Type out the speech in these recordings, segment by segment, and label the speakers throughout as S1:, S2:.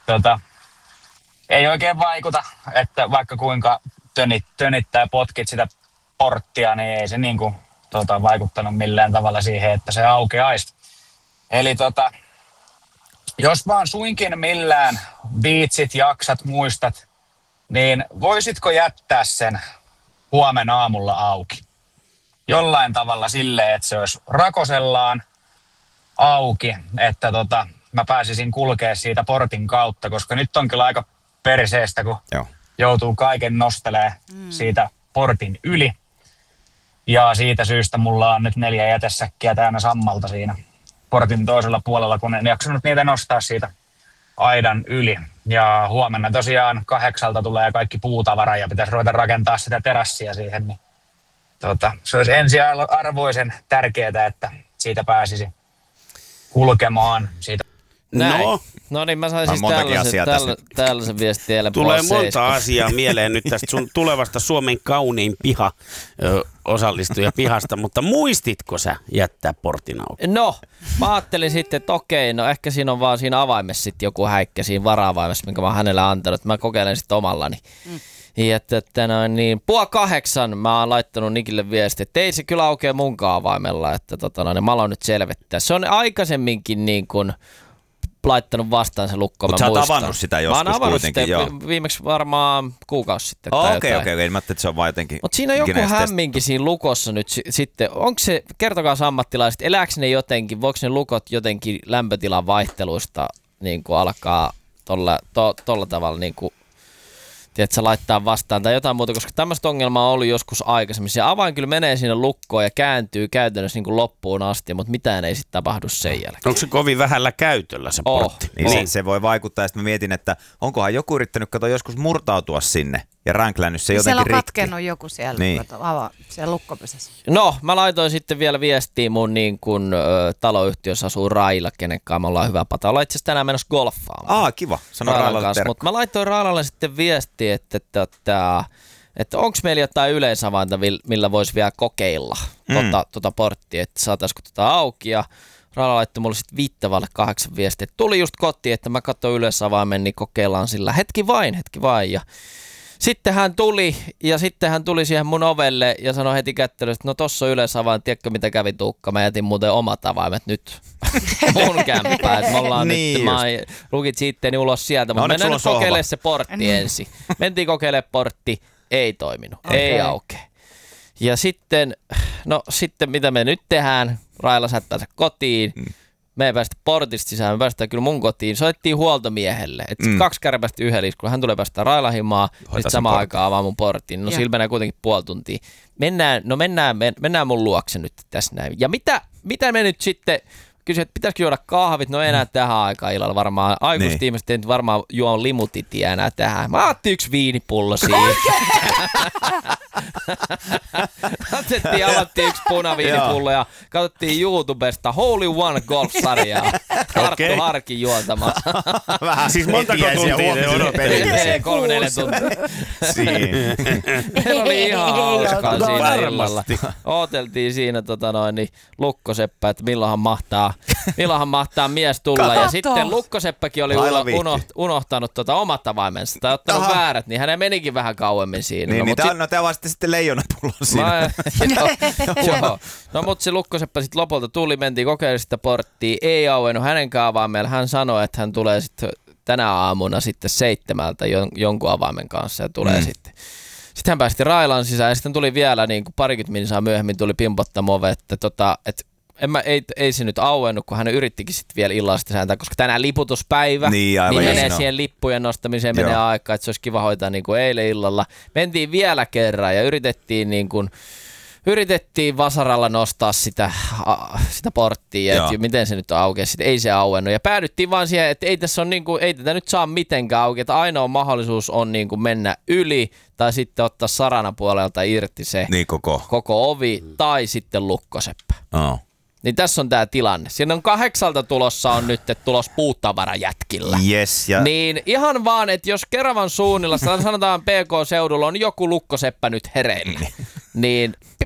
S1: ei oikein vaikuta, että vaikka kuinka tönittää ja potkit sitä porttia, niin ei se niinku, vaikuttanut millään tavalla siihen, että se aukeaisi. Eli jos vaan suinkin millään viitsit, jaksat, muistat, niin voisitko jättää sen huomenna aamulla auki? Jollain tavalla silleen, että se olisi rakosellaan auki, että mä pääsisin kulkea siitä portin kautta, koska nyt on kyllä aika perseestä, kun joutuu kaiken nostelemaan siitä portin yli. Ja siitä syystä mulla on nyt 4 jätesäkkiä täynnä sammalta siinä portin toisella puolella, kun en jaksanut niitä nostaa siitä aidan yli. Ja huomenna tosiaan 8 tulee kaikki puutavara ja pitäisi ruveta rakentaa sitä terassia siihen. Niin, se olisi ensiarvoisen tärkeää, että siitä pääsisi kulkemaan siitä.
S2: No niin, mä sain siis tällaisen viestin teille.
S3: Tulee monta asiaa mieleen nyt tästä sun tulevasta Suomen kaunein piha osallistuja pihasta, mutta muistitko sä jättää portin auki?
S2: No, mä ajattelin sitten, että okei, no ehkä siinä on vaan siinä avaimessa sitten joku häikkä siinä vara-avaimessa, minkä mä oon hänelle antanut. Mä kokeilen sitten omallani. Ja niin 7:30 mä oon laittanut Nikille viesti, että ei se kyllä aukea munkaan avaimella, että mä aloin nyt selvittää. Se on aikaisemminkin niin kuin laittanut vastaan se lukko.
S4: Mutta sä oot avannut sitä joskus kuitenkin, joo.
S2: Viimeksi varmaan kuukausi sitten.
S4: Okei. Mä ajattelin, että se on vaan jotenkin.
S2: Mutta siinä on joku hämminki siinä lukossa nyt sitten. Onko se, kertokaa ammattilaiset, elääkö ne jotenkin, voiko ne lukot jotenkin lämpötilan vaihteluista niin kuin alkaa tolla tavalla niin kuin, tiedätkö, laittaa vastaan tai jotain muuta, koska tämmöistä ongelmaa on ollut joskus aikaisemmin. Se avain kyllä menee sinne lukkoon ja kääntyy käytännössä niin kuin loppuun asti, mutta mitään ei sitten tapahdu sen jälkeen.
S3: Onko se kovin vähällä käytöllä se portti?
S4: Niin se voi vaikuttaa. Ja sitten mä mietin, että onkohan joku yrittänyt joskus murtautua sinne ja ränklännyt se jotenkin rikki.
S5: Siellä on katkennut joku siellä, siellä lukkopesässä.
S2: No, mä laitoin sitten vielä viestiä mun niin kun, taloyhtiössä asuu Raila, kenen kanssa me ollaan hyvä pata. Ollaan itse asiassa tänään menossa golfaamaan.
S4: Kiva. Sano Railalle terkku.
S2: Mutta mä laitoin Railalle sitten viestiä, että onko meillä jotain yleisavainta, millä voisi vielä kokeilla tuota porttia, että saataisiko auki. Ja Raila laittoi mulle sitten 7:08 viestiä, että tuli just kotiin, että mä katsoin yleisavaimen, niin kokeillaan sillä hetki vain. Ja sitten hän tuli siihen mun ovelle ja sanoi heti kättelystä, että no tossa on yleisavain, tiedätkö mitä kävi Tuukka, mä jätin muuten omat avaimet nyt mun kämppään, että me ollaan
S4: niin
S2: nyt, mä lukit siitteni ulos sieltä, mutta mennään nyt kokeilemaan se portti ensin. Mentiin kokeilemaan portti, ei toiminut, ei aukea. Ja sitten mitä me nyt tehdään, Raila sättää se kotiin. Me ei päästä portista sisään, me päästään kyllä mun kotiin. Soittiin huoltomiehelle, että 2 kärpästä yhden iskulla. Hän tulee päästä Railahimaan, sitten samaan aikaan avaa mun portin. No sillä menee kuitenkin puoli tuntia. Mennään mun luokse nyt tässä näin. Ja mitä me nyt sitten, kysyin, että pitäisikö juoda kahvit? No enää tähän aikaan illalla varmaan. Aikuistiimistä ei nyt varmaan juo limutitia enää tähän. Mä ajattelin 1 viinipullo siihen. Avattiin 1 punaviinipullo ja katsottiin YouTubesta Holy One Golf-sarjaa. Arttu Harkin juontamaan.
S3: Siis montako tuntia ne odotteli?
S2: 3-4 tuntia. Meillä oli ihan hauskaa siinä illalla. Ooteltiin siinä Lukkoseppä, että milloinhan mahtaa mies tulla. Ja sitten Lukkoseppäkin oli unohtanut omat avaimensa tai ottanut väärät, niin hänen menikin vähän kauemmin siinä.
S4: Te avasitte sitten leijonapullo siinä.
S2: Joo. No mutta se Lukkoseppä sitten lopulta tuli, mentiin kokeilemaan sitä porttia, ei auennut hänenkään avaimella. Hän sanoi, että hän tulee sitten tänä aamuna sitten 7 jonkun avaimen kanssa ja tulee sitten. Sitten hän päästi Railan sisään ja sitten tuli vielä niin kuin 20 minuuttia myöhemmin tuli pimpottamaan ove, että ei se nyt auennut, kun hän yrittikin sitten vielä illalla sitä sääntää, koska tänään liputuspäivä, niin menee siihen lippujen nostamiseen, menee aikaa, että se olisi kiva hoitaa niin kuin eilen illalla. Mentiin vielä kerran ja yritettiin vasaralla nostaa sitä porttia, että miten se nyt aukeaa, sitten ei se auennut. Ja päädyttiin vaan siihen, että ei tätä nyt saa mitenkään auki, että ainoa mahdollisuus on niin kuin mennä yli tai sitten ottaa saranapuolelta irti se koko ovi tai sitten lukkoseppä. Niin tässä on tää tilanne. Siinä on 8 tulossa on nyt tulos puutavarajätkillä.
S4: Yes,
S2: niin ihan vaan, että jos Keravan suunnilla, sanotaan PK-seudulla on joku lukkoseppä nyt hereillä, niin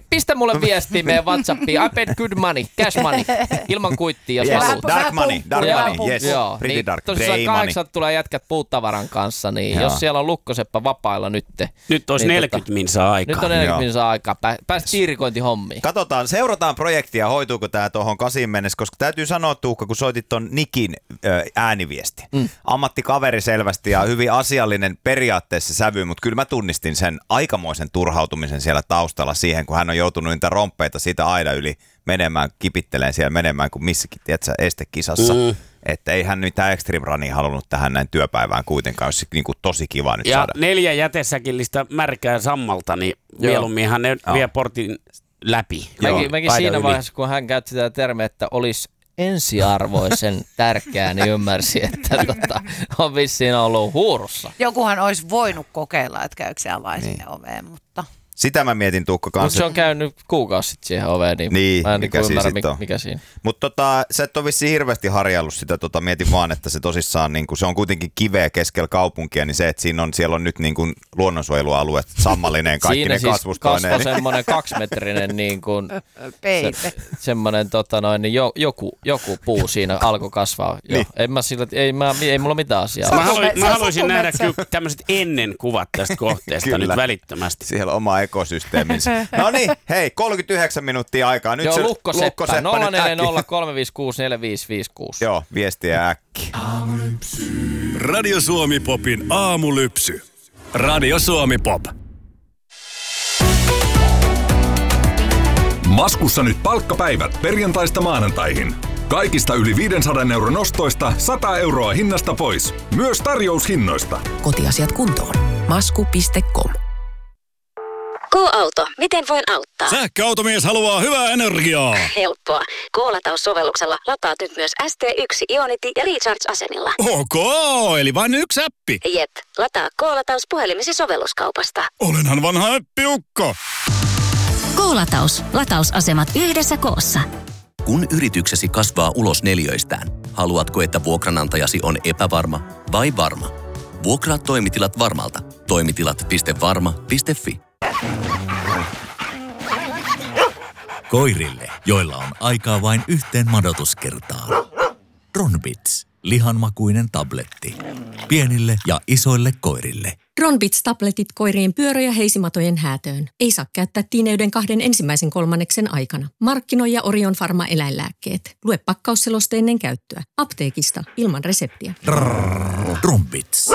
S2: Pistä mulle viestiä meidän WhatsAppiin. I paid good money, cash money, ilman kuittia.
S4: Yes. Dark money, yes.
S2: Joo,
S4: pretty
S2: niin,
S4: dark,
S2: tosissaan
S4: grey money.
S2: 8 tulee jätkät puutavaran kanssa, niin jos siellä on Lukkoseppä vapailla
S3: Nyt olisi
S2: niin
S3: 40 minsaa aikaa.
S2: Nyt on 40 minsaa aikaa. Päästä tiirikointihommiin.
S4: Katsotaan, seurataan projektia, hoituuko tämä tuohon 8 mennessä, koska täytyy sanoa, Tuukka, kun soitit ton Nikin ääniviesti. Ammattikaveri selvästi ja hyvin asiallinen periaatteessa sävy, mutta kyllä mä tunnistin sen aikamoisen turhautumisen siellä taustalla siihen, kun hän on joutunut niitä romppeita siitä aidan yli menemään, kipitteleen siellä menemään kuin missäkin, tiedätkö, estekisassa. Että ei hän mitään Extreme Runia halunnut tähän näin työpäivään kuitenkaan, olisi niin kuin tosi kiva nyt saada.
S3: 4 jätesäkillistä märkää sammalta, niin mieluumminhan ne vie portin läpi.
S2: Mäkin siinä vaiheessa, kun hän käytti tätä termiä, että olisi ensiarvoisen tärkeää, niin ymmärsi, että on vissiin ollut huurussa.
S5: Jokuhan olisi voinut kokeilla, että käykö siellä vai sinne oveen, mutta...
S4: Sitä mä mietin, Tuukka, kanssa.
S2: Mutta se on käynyt kuukausi sitten siihen oveen, niin mä en ymmärrä, mikä siinä.
S4: Mutta sä et ole vissiin hirveästi harjaillut sitä, mietin vaan, että se tosissaan, niin se on kuitenkin kiveä keskellä kaupunkia, niin se, että siellä on nyt niin kuin luonnonsuojelualue, sammallinen, kaikki ne kasvustoineen.
S2: Siinä siis kasvoi semmoinen 2-metrinen niin kuin, semmoinen niin joku puu siinä alkoi kasvaa. Niin. Ei mulla mitään asiaa.
S3: Mä haluaisin nähdä kyllä tämmöiset ennen kuvat tästä kohteesta nyt välittömästi.
S4: Siellä on oma ekosysteeminsä. No niin, hei, 39 minuuttia aikaa. Nyt
S2: joo, Lukkoseppä 0403564556.
S4: Joo, viestiä äkkiä.
S6: Radio Suomi Popin aamulypsy. Radio Suomi Pop. Maskussa nyt palkkapäivät perjantaista maanantaihin. Kaikista yli 500 € ostoista 100 € hinnasta pois. Myös tarjoushinnoista.
S7: Kotiasiat kuntoon. Masku.com.
S8: K-auto, miten voin auttaa?
S6: Sähköautomies haluaa hyvää energiaa.
S8: Helppoa. K-lataussovelluksella lataat nyt myös ST1, Ionity ja Recharge-asemilla.
S6: Ok, eli vain yksi appi.
S8: Jep, lataa K-lataus puhelimesi sovelluskaupasta.
S6: Olenhan vanha appiukko.
S8: K-lataus. Latausasemat yhdessä koossa.
S9: Kun yrityksesi kasvaa ulos neliöistään, haluatko, että vuokranantajasi on epävarma vai varma? Vuokraa toimitilat Varmalta. Toimitilat.varma.fi.
S10: Koirille, joilla on aikaa vain yhteen madotuskertaan. Ronbits, lihanmakuinen tabletti. Pienille ja isoille koirille.
S11: Ronbits-tabletit koirien pyörö- ja heisimatojen häätöön. Ei saa käyttää tiineyden 2 ensimmäisen kolmanneksen aikana. Markkinoija Orion Pharma eläinlääkkeet. Lue pakkausseloste ennen käyttöä. Apteekista ilman reseptiä.
S10: Ronbits.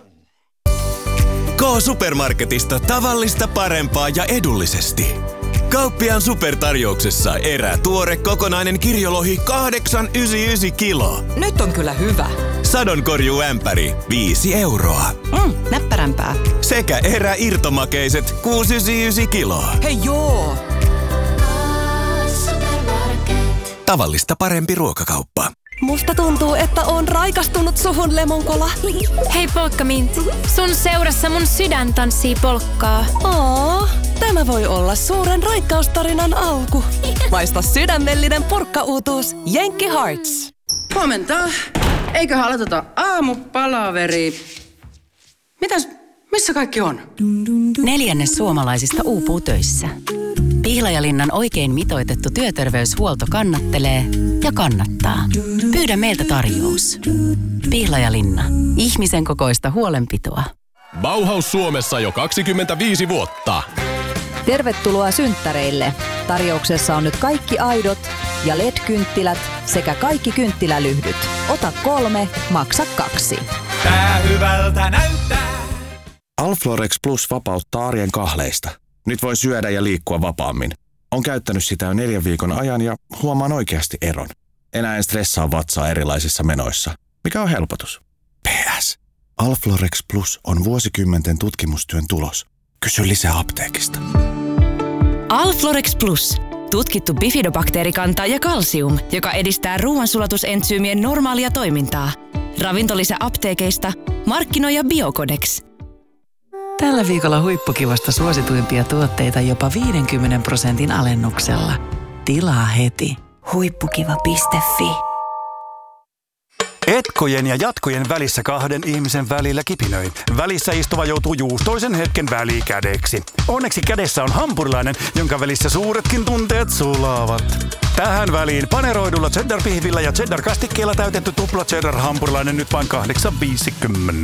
S12: K-Supermarketista tavallista parempaa ja edullisesti. Kauppiaan supertarjouksessa tuore kokonainen kirjolohi 8,99 kilo.
S7: Nyt on kyllä hyvä.
S12: Sadonkorjuämpäri 5 €.
S7: Näppärämpää.
S12: Sekä irtomakeiset 6,99 kiloa.
S7: Hei joo!
S12: Tavallista parempi ruokakauppa.
S13: Musta tuntuu, että on raikastunut suhun, Lemonkola.
S14: Hei Polkkaminti, sun seurassa mun sydän tanssii polkkaa.
S13: Tämä voi olla suuren raikkaustarinan alku. Maista sydämellinen porkkauutuus Jenkki Hearts.
S15: Huomenta. Eiköhän aloiteta aamupalaveri. Missä kaikki on?
S16: 1/4 suomalaisista uupuu töissä. Pihlajalinnan oikein mitoitettu työterveyshuolto kannattelee ja kannattaa. Pyydä meiltä tarjous. Pihlajalinna. Ihmisen kokoista huolenpitoa.
S17: Bauhaus Suomessa jo 25 vuotta.
S18: Tervetuloa synttäreille. Tarjouksessa on nyt kaikki aidot ja LED-kynttilät sekä kaikki kynttilälyhdyt. Ota 3, maksa 2.
S19: Tää hyvältä näyttää.
S20: Alflorex Plus vapauttaa arjen kahleista. Nyt voi syödä ja liikkua vapaammin. Olen käyttänyt sitä jo 4 viikon ajan ja huomaan oikeasti eron. Enää en stressaa vatsaa erilaisissa menoissa, mikä on helpotus. PS. Alflorex Plus on vuosikymmenten tutkimustyön tulos. Kysy lisää apteekista.
S21: Alflorex Plus. Tutkittu bifidobakteerikanta ja kalsium, joka edistää ruoansulatusentsyymien normaalia toimintaa. Ravintolisä apteekeista, markkinoija Biocodex.
S22: Tällä viikolla huippukivasta suosituimpia tuotteita jopa 50% alennuksella. Tilaa heti.
S23: Huippukiva.fi.
S1: Hetkojen ja jatkojen välissä kahden ihmisen välillä kipinöin. Välissä istuva joutuu juustoisen hetken välikädeksi. Onneksi kädessä on hampurilainen, jonka välissä suuretkin tunteet sulaavat. Tähän väliin paneroidulla cheddar-pihvillä ja cheddar-kastikkeella täytetty tupla cheddar-hampurilainen nyt vain 8,50.